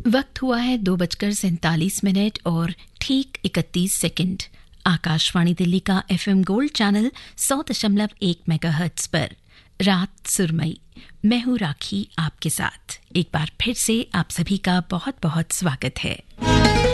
वक्त हुआ है 2:47 और ठीक 31 सेकंड। आकाशवाणी दिल्ली का FM गोल्ड चैनल 100.1 मेगाहर्ट्ज पर रात सुरमई। मैं हूँ राखी आपके साथ। एक बार फिर से आप सभी का बहुत बहुत स्वागत है।